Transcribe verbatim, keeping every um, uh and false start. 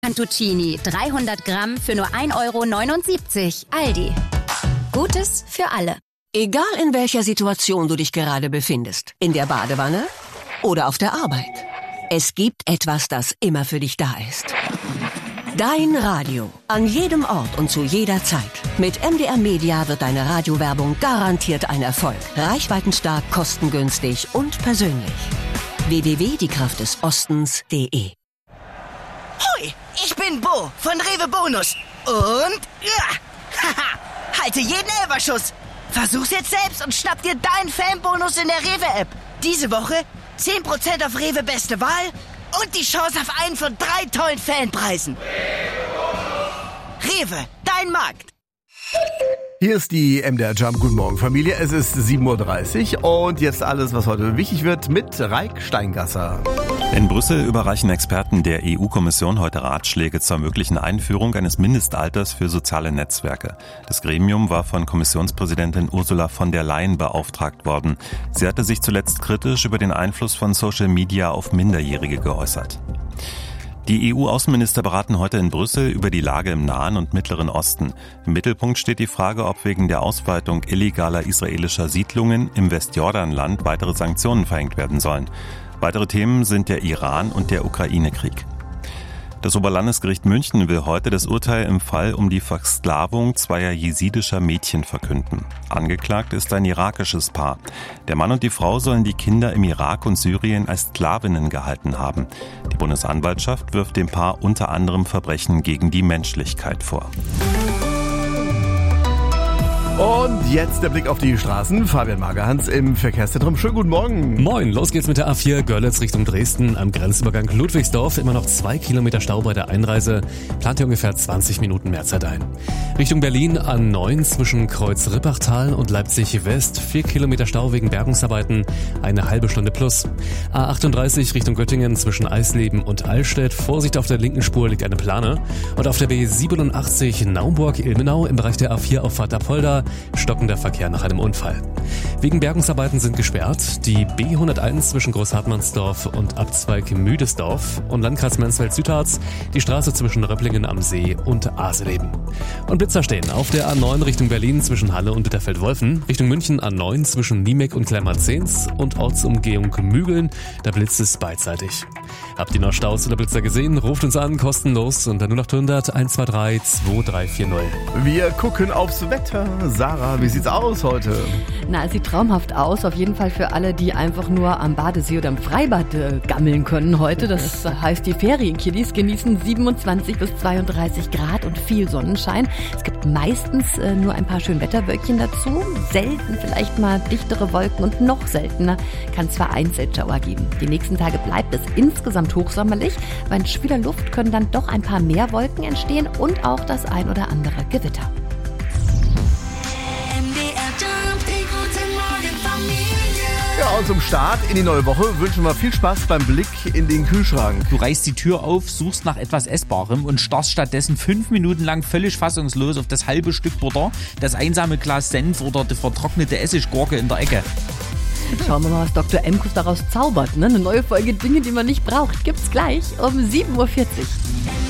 Cantuccini, dreihundert Gramm für nur ein Euro neunundsiebzig. Aldi. Gutes für alle. Egal in welcher Situation du dich gerade befindest, in der Badewanne oder auf der Arbeit, es gibt etwas, das immer für dich da ist. Dein Radio. An jedem Ort und zu jeder Zeit. Mit M D R Media wird deine Radiowerbung garantiert ein Erfolg. Reichweitenstark, kostengünstig und persönlich. w w w punkt die kraft des ostens punkt de. Hui, ich bin Bo von Rewe Bonus. Und ja, haha, halte jeden Elferschuss. Versuch's jetzt selbst und schnapp dir deinen Fanbonus in der Rewe-App. Diese Woche zehn Prozent auf Rewe Beste Wahl und die Chance auf einen von drei tollen Fanpreisen. Rewe, dein Markt. Hier ist die M D R Jump. Guten Morgen, Familie. Es ist sieben Uhr dreißig und jetzt alles, was heute wichtig wird, mit Raik Steingasser. In Brüssel überreichen Experten der E U-Kommission heute Ratschläge zur möglichen Einführung eines Mindestalters für soziale Netzwerke. Das Gremium war von Kommissionspräsidentin Ursula von der Leyen beauftragt worden. Sie hatte sich zuletzt kritisch über den Einfluss von Social Media auf Minderjährige geäußert. Die E U-Außenminister beraten heute in Brüssel über die Lage im Nahen und Mittleren Osten. Im Mittelpunkt steht die Frage, ob wegen der Ausweitung illegaler israelischer Siedlungen im Westjordanland weitere Sanktionen verhängt werden sollen. Weitere Themen sind der Iran und der Ukraine-Krieg. Das Oberlandesgericht München will heute das Urteil im Fall um die Versklavung zweier jesidischer Mädchen verkünden. Angeklagt ist ein irakisches Paar. Der Mann und die Frau sollen die Kinder im Irak und Syrien als Sklavinnen gehalten haben. Die Bundesanwaltschaft wirft dem Paar unter anderem Verbrechen gegen die Menschlichkeit vor. Und jetzt der Blick auf die Straßen. Fabian Magerhans im Verkehrszentrum. Schönen guten Morgen. Moin, los geht's mit der A vier Görlitz Richtung Dresden. Am Grenzübergang Ludwigsdorf immer noch zwei Kilometer Stau bei der Einreise. Plant ihr ungefähr zwanzig Minuten mehr Zeit ein. Richtung Berlin A neun zwischen Kreuz-Rippachtal und Leipzig West. vier Kilometer Stau wegen Bergungsarbeiten. Eine halbe Stunde plus. A achtunddreißig Richtung Göttingen zwischen Eisleben und Allstedt. Vorsicht, auf der linken Spur liegt eine Plane. Und auf der B siebenundachtzig Naumburg-Ilmenau im Bereich der A vier Auffahrt Apolda stockender Verkehr nach einem Unfall. Wegen Bergungsarbeiten sind gesperrt die B hunderteins zwischen Großhartmannsdorf und Abzweig Müdesdorf und Landkreis Mansfeld-Südharz die Straße zwischen Röpplingen am See und Aseleben. Und Blitzer stehen auf der A neun Richtung Berlin zwischen Halle und Bitterfeld-Wolfen, Richtung München A neun zwischen Niemek und Kleinmarzens und Ortsumgehung Mügeln, da blitzt es beidseitig. Habt ihr noch Staus oder Blitzer gesehen? Ruft uns an, kostenlos unter null acht hundert eins zwei drei zwei drei vier null. Wir gucken aufs Wetter. Sarah, wie sieht's aus heute? Na, es sieht traumhaft aus. Auf jeden Fall für alle, die einfach nur am Badesee oder im Freibad äh, gammeln können heute. Das heißt, die Ferienkiddies genießen siebenundzwanzig bis zweiunddreißig Grad und viel Sonnenschein. Es gibt meistens äh, nur ein paar Schönwetterwölkchen dazu. Selten vielleicht mal dichtere Wolken und noch seltener kann es Vereinzeltschauer geben. Die nächsten Tage bleibt es insgesamt hochsommerlich. Bei schwüler Luft können dann doch ein paar mehr Wolken entstehen und auch das ein oder andere Gewitter. Ja, und zum Start in die neue Woche wünschen wir viel Spaß beim Blick in den Kühlschrank. Du reißt die Tür auf, suchst nach etwas Essbarem und starrst stattdessen fünf Minuten lang völlig fassungslos auf das halbe Stück Butter, das einsame Glas Senf oder die vertrocknete Essiggurke in der Ecke. Schauen wir mal, was Doktor Emkus daraus zaubert. Ne? Eine neue Folge Dinge, die man nicht braucht, gibt's gleich um sieben Uhr vierzig.